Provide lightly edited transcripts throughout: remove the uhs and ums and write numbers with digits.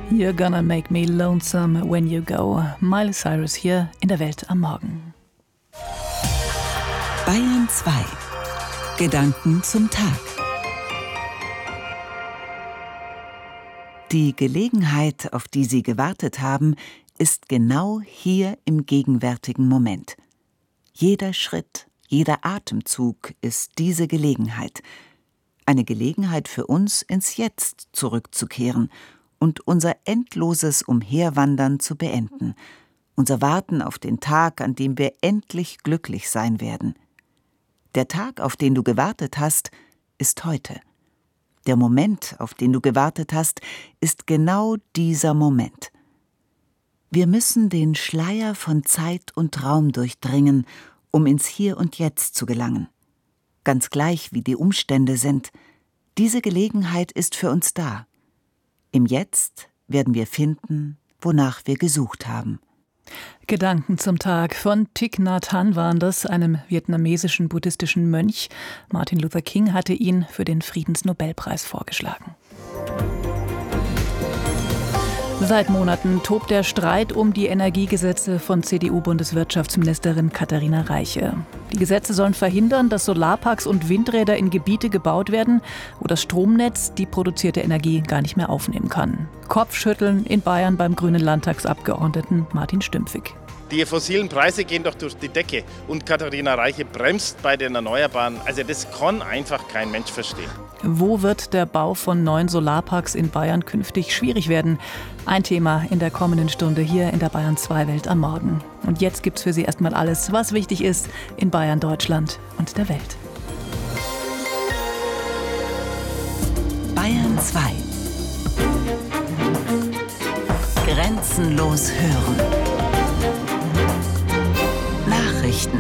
You're gonna make me lonesome when you go. Miley Cyrus hier in der Welt am Morgen. Bayern 2. Gedanken zum Tag. Die Gelegenheit, auf die Sie gewartet haben, ist genau hier im gegenwärtigen Moment. Jeder Schritt, jeder Atemzug ist diese Gelegenheit. Eine Gelegenheit für uns, ins Jetzt zurückzukehren und unser endloses Umherwandern zu beenden, unser Warten auf den Tag, an dem wir endlich glücklich sein werden. Der Tag, auf den du gewartet hast, ist heute. Der Moment, auf den du gewartet hast, ist genau dieser Moment. Wir müssen den Schleier von Zeit und Raum durchdringen, um ins Hier und Jetzt zu gelangen. Ganz gleich, wie die Umstände sind, diese Gelegenheit ist für uns da. Im Jetzt werden wir finden, wonach wir gesucht haben. Gedanken zum Tag von Thich Nhat Hanh waren das, einem vietnamesischen buddhistischen Mönch. Martin Luther King hatte ihn für den Friedensnobelpreis vorgeschlagen. Seit Monaten tobt der Streit um die Energiegesetze von CDU-Bundeswirtschaftsministerin Katharina Reiche. Die Gesetze sollen verhindern, dass Solarparks und Windräder in Gebiete gebaut werden, wo das Stromnetz die produzierte Energie gar nicht mehr aufnehmen kann. Kopfschütteln in Bayern beim grünen Landtagsabgeordneten Martin Stümpfig. Die fossilen Preise gehen doch durch die Decke und Katharina Reiche bremst bei den Erneuerbaren. Also das kann einfach kein Mensch verstehen. Wo wird der Bau von neuen Solarparks in Bayern künftig schwierig werden? Ein Thema in der kommenden Stunde hier in der Bayern 2 Welt am Morgen. Und jetzt gibt's für Sie erstmal alles, was wichtig ist in Bayern, Deutschland und der Welt. Bayern 2. Grenzenlos hören. Nachrichten.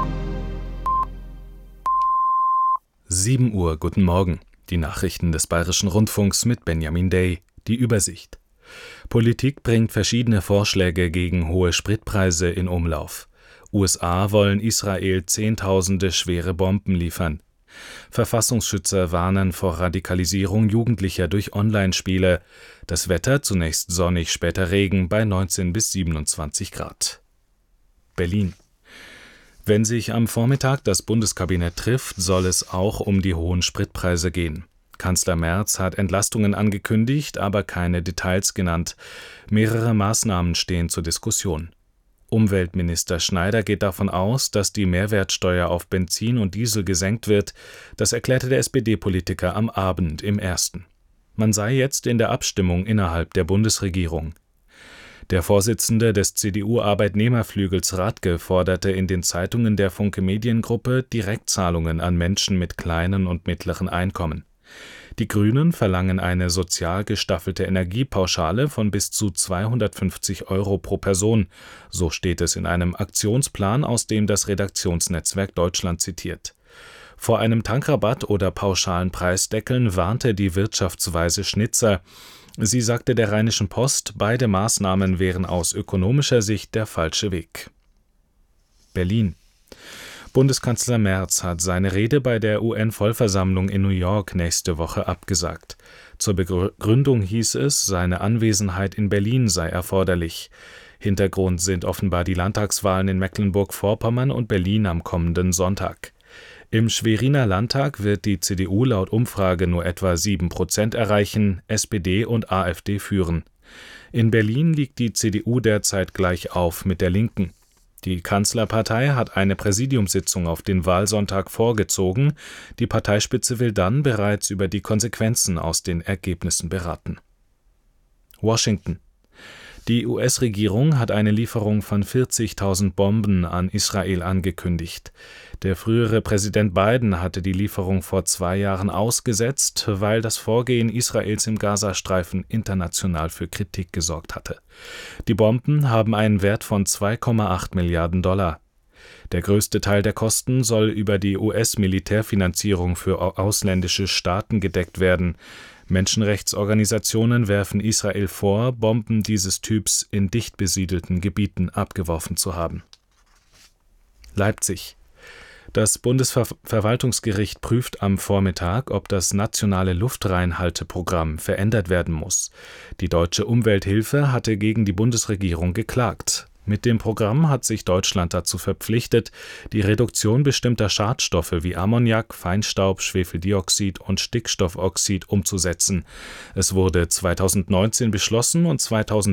7 Uhr, guten Morgen. Die Nachrichten des Bayerischen Rundfunks mit Benjamin Day. Die Übersicht. Politik bringt verschiedene Vorschläge gegen hohe Spritpreise in Umlauf. USA wollen Israel Zehntausende schwere Bomben liefern. Verfassungsschützer warnen vor Radikalisierung Jugendlicher durch Online-Spiele. Das Wetter zunächst sonnig, später Regen bei 19 bis 27 Grad. Berlin. Wenn sich am Vormittag das Bundeskabinett trifft, soll es auch um die hohen Spritpreise gehen. Kanzler Merz hat Entlastungen angekündigt, aber keine Details genannt. Mehrere Maßnahmen stehen zur Diskussion. Umweltminister Schneider geht davon aus, dass die Mehrwertsteuer auf Benzin und Diesel gesenkt wird. Das erklärte der SPD-Politiker am Abend im Ersten. Man sei jetzt in der Abstimmung innerhalb der Bundesregierung. Der Vorsitzende des CDU-Arbeitnehmerflügels Radke forderte in den Zeitungen der Funke Mediengruppe Direktzahlungen an Menschen mit kleinen und mittleren Einkommen. Die Grünen verlangen eine sozial gestaffelte Energiepauschale von bis zu 250 € pro Person. So steht es in einem Aktionsplan, aus dem das Redaktionsnetzwerk Deutschland zitiert. Vor einem Tankrabatt oder pauschalen Preisdeckeln warnte die Wirtschaftsweise Schnitzer. Sie sagte der Rheinischen Post, beide Maßnahmen wären aus ökonomischer Sicht der falsche Weg. Berlin. Bundeskanzler Merz hat seine Rede bei der UN-Vollversammlung in New York nächste Woche abgesagt. Zur Begründung hieß es, seine Anwesenheit in Berlin sei erforderlich. Hintergrund sind offenbar die Landtagswahlen in Mecklenburg-Vorpommern und Berlin am kommenden Sonntag. Im Schweriner Landtag wird die CDU laut Umfrage nur etwa 7% erreichen, SPD und AfD führen. In Berlin liegt die CDU derzeit gleich auf mit der Linken. Die Kanzlerpartei hat eine Präsidiumssitzung auf den Wahlsonntag vorgezogen. Die Parteispitze will dann bereits über die Konsequenzen aus den Ergebnissen beraten. Washington. Die US-Regierung hat eine Lieferung von 40.000 Bomben an Israel angekündigt. Der frühere Präsident Biden hatte die Lieferung vor 2 Jahren ausgesetzt, weil das Vorgehen Israels im Gazastreifen international für Kritik gesorgt hatte. Die Bomben haben einen Wert von 2,8 Milliarden $. Der größte Teil der Kosten soll über die US-Militärfinanzierung für ausländische Staaten gedeckt werden. Menschenrechtsorganisationen werfen Israel vor, Bomben dieses Typs in dicht besiedelten Gebieten abgeworfen zu haben. Leipzig. Das Bundesverwaltungsgericht prüft am Vormittag, ob das nationale Luftreinhalteprogramm verändert werden muss. Die Deutsche Umwelthilfe hatte gegen die Bundesregierung geklagt. Mit dem Programm hat sich Deutschland dazu verpflichtet, die Reduktion bestimmter Schadstoffe wie Ammoniak, Feinstaub, Schwefeldioxid und Stickstoffoxid umzusetzen. Es wurde 2019 beschlossen und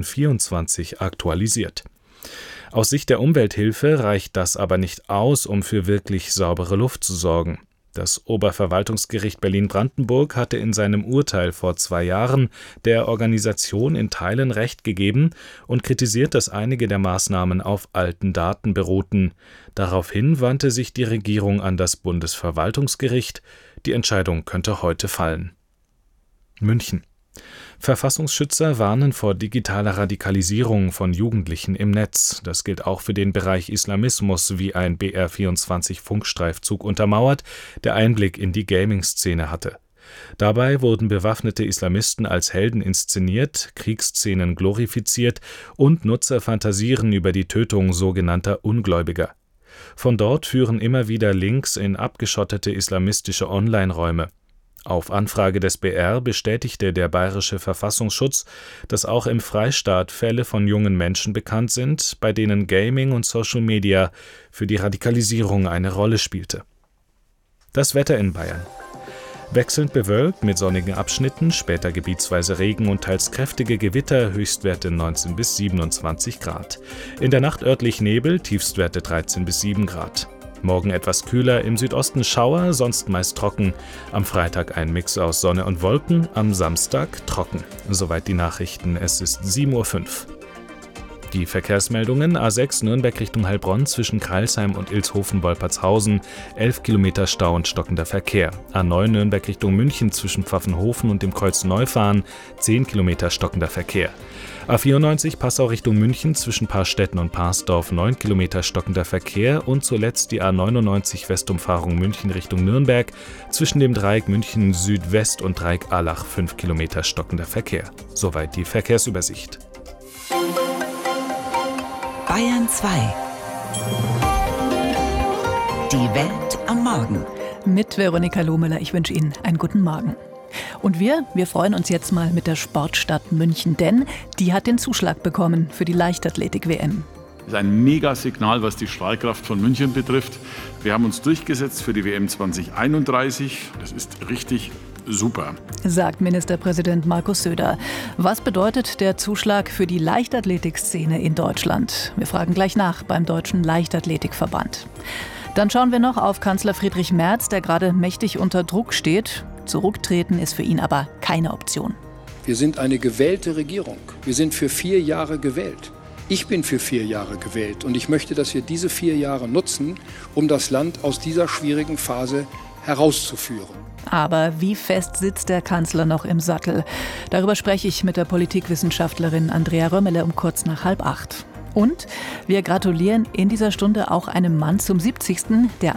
2024 aktualisiert. Aus Sicht der Umwelthilfe reicht das aber nicht aus, um für wirklich saubere Luft zu sorgen. Das Oberverwaltungsgericht Berlin-Brandenburg hatte in seinem Urteil vor 2 Jahren der Organisation in Teilen Recht gegeben und kritisiert, dass einige der Maßnahmen auf alten Daten beruhten. Daraufhin wandte sich die Regierung an das Bundesverwaltungsgericht. Die Entscheidung könnte heute fallen. München. Verfassungsschützer warnen vor digitaler Radikalisierung von Jugendlichen im Netz. Das gilt auch für den Bereich Islamismus, wie ein BR24-Funkstreifzug untermauert, der Einblick in die Gaming-Szene hatte. Dabei wurden bewaffnete Islamisten als Helden inszeniert, Kriegsszenen glorifiziert und Nutzer fantasieren über die Tötung sogenannter Ungläubiger. Von dort führen immer wieder Links in abgeschottete islamistische Online-Räume. Auf Anfrage des BR bestätigte der Bayerische Verfassungsschutz, dass auch im Freistaat Fälle von jungen Menschen bekannt sind, bei denen Gaming und Social Media für die Radikalisierung eine Rolle spielte. Das Wetter in Bayern. Wechselnd bewölkt mit sonnigen Abschnitten, später gebietsweise Regen und teils kräftige Gewitter, Höchstwerte 19 bis 27 Grad. In der Nacht örtlich Nebel, Tiefstwerte 13 bis 7 Grad. Morgen etwas kühler, im Südosten Schauer, sonst meist trocken. Am Freitag ein Mix aus Sonne und Wolken, am Samstag trocken. Soweit die Nachrichten, es ist 7:05 Uhr. Die Verkehrsmeldungen: A6 Nürnberg Richtung Heilbronn zwischen Crailsheim und Ilshofen-Wolpertshausen, 11 Kilometer Stau und stockender Verkehr. A9 Nürnberg Richtung München zwischen Pfaffenhofen und dem Kreuz Neufahren, 10 Kilometer stockender Verkehr. A94 Passau Richtung München zwischen Paarstetten und Parsdorf, 9 Kilometer stockender Verkehr und zuletzt die A99 Westumfahrung München Richtung Nürnberg zwischen dem Dreieck München Südwest und Dreieck Allach, 5 Kilometer stockender Verkehr. Soweit die Verkehrsübersicht. Bayern 2. Die Welt am Morgen. Mit Veronika Lohmüller. Ich wünsche Ihnen einen guten Morgen. Und wir freuen uns jetzt mal mit der Sportstadt München, denn die hat den Zuschlag bekommen für die Leichtathletik-WM. Das ist ein Mega-Signal, was die Strahlkraft von München betrifft. Wir haben uns durchgesetzt für die WM 2031. Das ist richtig super, sagt Ministerpräsident Markus Söder. Was bedeutet der Zuschlag für die Leichtathletikszene in Deutschland? Wir fragen gleich nach beim Deutschen Leichtathletikverband. Dann schauen wir noch auf Kanzler Friedrich Merz, der gerade mächtig unter Druck steht. Zurücktreten ist für ihn aber keine Option. Wir sind eine gewählte Regierung. Wir sind für 4 Jahre gewählt. Ich bin für 4 Jahre gewählt und ich möchte, dass wir diese 4 Jahre nutzen, um das Land aus dieser schwierigen Phase herauszuführen. Aber wie fest sitzt der Kanzler noch im Sattel? Darüber spreche ich mit der Politikwissenschaftlerin Andrea Römmele um kurz nach 7:30. Und wir gratulieren in dieser Stunde auch einem Mann zum 70., der